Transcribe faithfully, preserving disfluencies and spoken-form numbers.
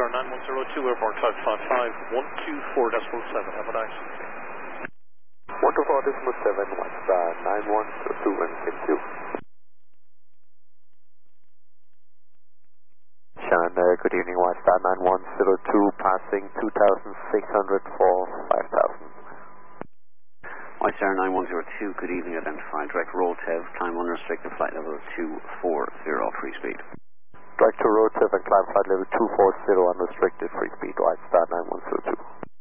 nine one zero two, airborne type five five, one two four decimal seven, have a nice evening. one two four decimal seven, Whitestar nine one zero two, and thank you. Shannon, uh, good evening, Whitestar nine one zero two, passing two thousand six hundred for five thousand. Whitestar nine one zero two, good evening, identified direct Rotev, climb unrestricted flight level two four zero, free speed. Direct to Rotev and climb flight level two four zero, unrestricted, free speed, Whitestar nine one zero two.